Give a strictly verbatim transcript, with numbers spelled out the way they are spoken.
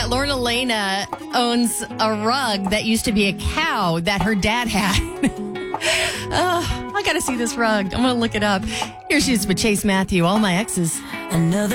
that Lorna Lena owns a rug that used to be a cow that her dad had. Oh, I got to see this rug. I'm going to look it up. Here she is with Chase Matthew, All My Exes. Another